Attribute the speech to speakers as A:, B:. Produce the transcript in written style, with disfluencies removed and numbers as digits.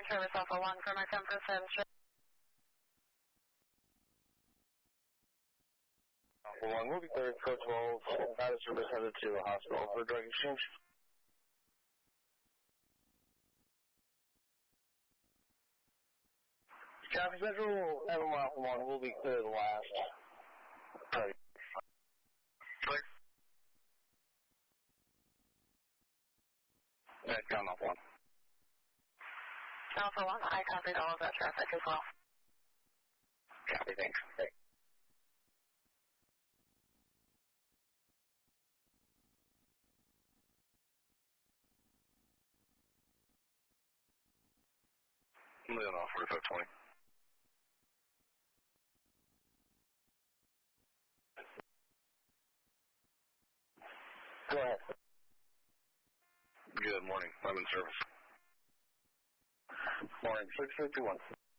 A: service Alpha 1 for my 10%.
B: Alpha 1 will be cleared code 12, guided service headed to the hospital for drug exchange. Traffic Central, Alpha 1 will be cleared last. Clear. Come Alpha 1.
A: Alpha 1, I copied all of that traffic as well.
B: Copy, thanks. Okay. Moving off 4520. Go ahead. Good morning. I'm in service. Morning, 651.